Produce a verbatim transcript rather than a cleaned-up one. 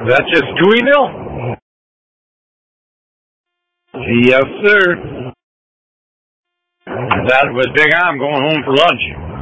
That's just Deweyville? Yes, sir. That was Big Am going home for lunch.